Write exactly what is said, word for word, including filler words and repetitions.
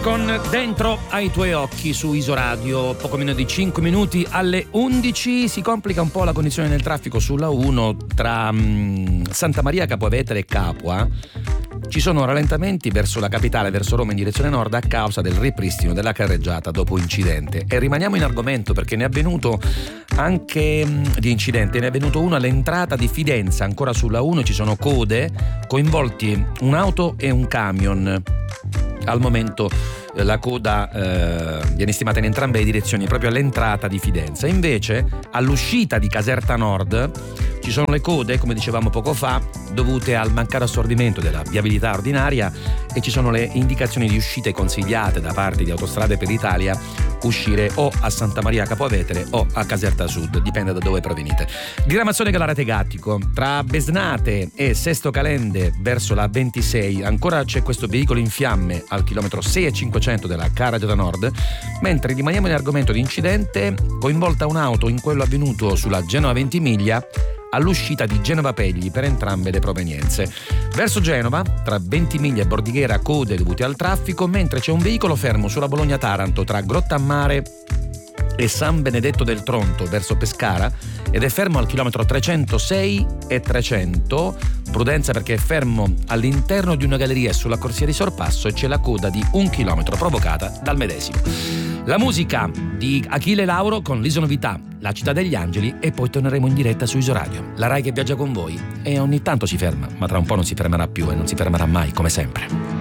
con Dentro ai tuoi occhi su Isoradio. Poco meno di cinque minuti alle undici. Si complica un po' la condizione del traffico sulla uno tra um, Santa Maria Capua Vetere e Capua. Ci sono rallentamenti verso la capitale, verso Roma in direzione nord a causa del ripristino della carreggiata dopo incidente. E rimaniamo in argomento perché ne è avvenuto anche mh, di incidente, ne è avvenuto uno all'entrata di Fidenza, ancora sulla uno ci sono code, coinvolti un'auto e un camion. Al momento eh, la coda eh, viene stimata in entrambe le direzioni, proprio all'entrata di Fidenza. Invece all'uscita di Caserta Nord ci sono le code, come dicevamo poco fa, dovute al mancato assorbimento della viabilità ordinaria, e ci sono le indicazioni di uscite consigliate da parte di Autostrade per l'Italia, uscire o a Santa Maria Capua Vetere o a Caserta Sud, dipende da dove provenite. Diramazione Galarate Gattico, tra Besnate e Sesto Calende verso la ventisei, ancora c'è questo veicolo in fiamme al chilometro sei e cinquecento della Carreggiata Nord, mentre rimaniamo in argomento di incidente, coinvolta un'auto in quello avvenuto sulla Genova Ventimiglia all'uscita di Genova Pegli per entrambe le provenienze. Verso Genova, tra Ventimiglia e Bordighera, code dovute al traffico, mentre c'è un veicolo fermo sulla Bologna-Taranto tra Grottammare e San Benedetto del Tronto verso Pescara ed è fermo al chilometro trecentosei e trecento. Prudenza perché è fermo all'interno di una galleria sulla corsia di sorpasso e c'è la coda di un chilometro provocata dal medesimo. La musica di Achille Lauro con l'Isonovità, La città degli angeli, e poi torneremo in diretta su Isoradio, la Rai che viaggia con voi e ogni tanto si ferma, ma tra un po' non si fermerà più e non si fermerà mai, come sempre.